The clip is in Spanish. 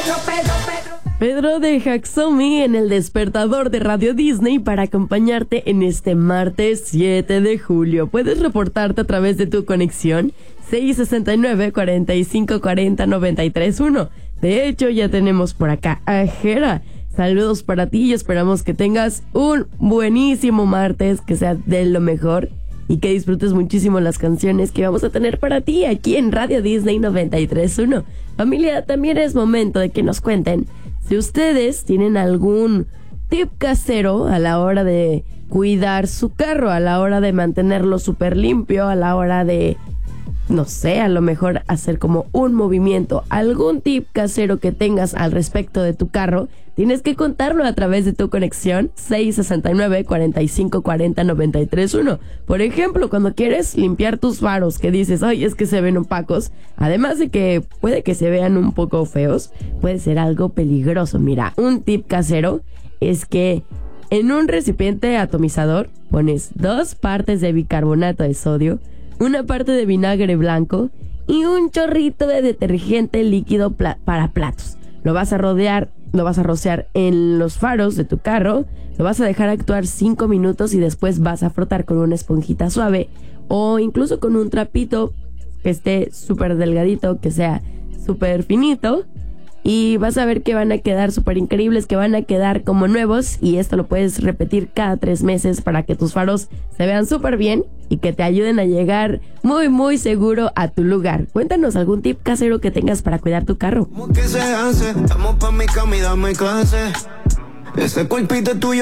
Pedro de Jaxomi en el despertador de Radio Disney para acompañarte en este martes 7 de julio. Puedes reportarte a través de tu conexión 669-4540-931. De hecho, ya tenemos por acá a Jera. Saludos para ti y esperamos que tengas un buenísimo martes, que sea de lo mejor y que disfrutes muchísimo las canciones que vamos a tener para ti aquí en Radio Disney 93.1. Familia, también es momento de que nos cuenten si ustedes tienen algún tip casero a la hora de cuidar su carro, a la hora de mantenerlo súper limpio, a la hora de, no sé, a lo mejor hacer como un movimiento. Algún tip casero que tengas al respecto de tu carro, tienes que contarlo a través de tu conexión 669-4540-931. Por ejemplo, cuando quieres limpiar tus faros, que dices, ay, es que se ven opacos, además de que puede que se vean un poco feos, puede ser algo peligroso. Mira, un tip casero es que en un recipiente atomizador pones 2 partes de bicarbonato de sodio, 1 parte de vinagre blanco y un chorrito de detergente líquido para platos. Lo vas a rociar en los faros de tu carro, lo vas a dejar actuar 5 minutos y después vas a frotar con una esponjita suave o incluso con un trapito que esté súper delgadito, que sea súper finito, y vas a ver que van a quedar súper increíbles, que van a quedar como nuevos, y esto lo puedes repetir cada 3 meses para que tus faros se vean súper bien y que te ayuden a llegar muy muy seguro a tu lugar. Cuéntanos algún tip casero que tengas para cuidar tu carro. ¿Cómo que se hace? Estamos pa' mi cama y dame clase. Ese cuerpito tuyo